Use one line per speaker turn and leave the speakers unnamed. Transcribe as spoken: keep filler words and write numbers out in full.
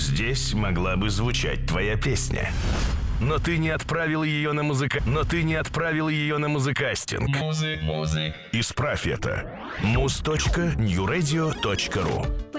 Здесь могла бы звучать твоя песня. Но ты не отправил ее на музыка... Но ты не отправил ее на музыкастинг.
Музык, музык.
Исправь это. муз точка нью радио точка ру